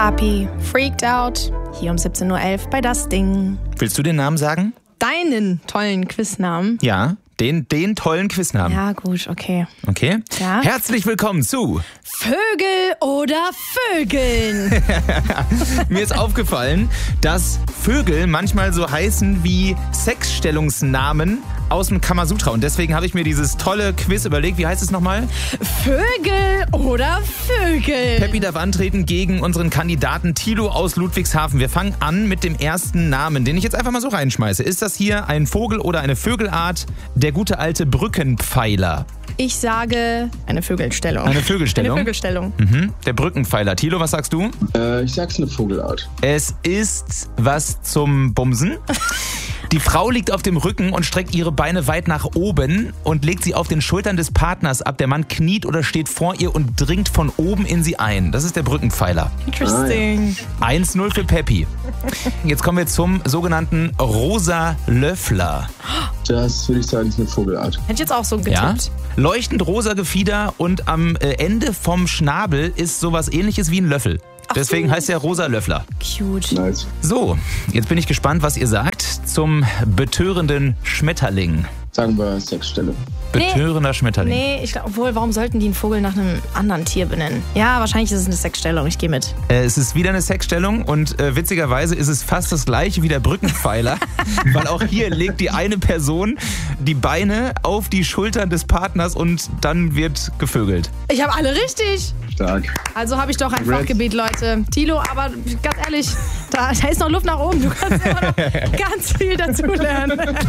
Api, Freaked Out, hier um 17.11 Uhr bei Das Ding. Willst du den Namen sagen? Deinen tollen Quiznamen. Ja, den tollen Quiznamen. Ja, gut, okay. Okay? Ja. Herzlich willkommen zu Vögel oder Vögeln? Mir ist aufgefallen, dass Vögel manchmal so heißen wie Sexstellungsnamen aus dem Kamasutra. Und deswegen habe ich mir dieses tolle Quiz überlegt. Wie heißt es nochmal? Vögel oder Vögel? Peppi darf antreten gegen unseren Kandidaten Thilo aus Ludwigshafen. Wir fangen an mit dem ersten Namen, den ich jetzt einfach mal so reinschmeiße. Ist das hier ein Vogel oder eine Vögelart? Der gute alte Brückenpfeiler. Ich sage eine Vögelstellung. Eine Vögelstellung? Eine Vögelstellung. Der Brückenpfeiler. Thilo, was sagst du? Ich sag's eine Vogelart. Es ist was zum Bumsen. Die Frau liegt auf dem Rücken und streckt ihre Beine weit nach oben und legt sie auf den Schultern des Partners ab. Der Mann kniet oder steht vor ihr und dringt von oben in sie ein. Das ist der Brückenpfeiler. Interesting. 1-0 für Peppi. Jetzt kommen wir zum sogenannten Rosa Löffler. Das würde ich sagen, ist eine Vogelart. Hätte ich jetzt auch so getippt. Ja? Leuchtend rosa Gefieder und am Ende vom Schnabel ist sowas ähnliches wie ein Löffel. Deswegen heißt er Rosa Löffler. Cute. Nice. So, jetzt bin ich gespannt, was ihr sagt zum betörenden Schmetterling. Sagen wir Sexstellung. Betörender Schmetterling. Nee, ich glaube, obwohl, warum sollten die einen Vogel nach einem anderen Tier benennen? Ja, wahrscheinlich ist es eine Sexstellung, ich gehe mit. Es ist wieder eine Sexstellung und witzigerweise ist es fast das gleiche wie der Brückenpfeiler, weil auch hier legt die eine Person die Beine auf die Schultern des Partners und dann wird gevögelt. Ich habe alle richtig. Stark. Also habe ich doch ein Fachgebiet, Leute. Thilo, aber ganz ehrlich, da ist noch Luft nach oben. Du kannst immer noch ganz viel dazulernen.